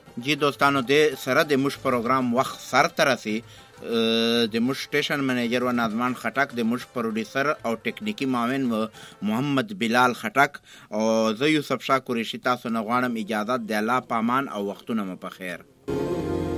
جی دوستانو د سره د موږ پروګرام وخت سر ته رسي. د موږ سټیشن منیجر و نازمان خټک، د موږ پروډوسر او ټیکنیکی معاون و محمد بلال خټک، او زه یوسف شاه قریشي تاسو نه غواړم اجازه د الله پامان او وختونه مو په خیر.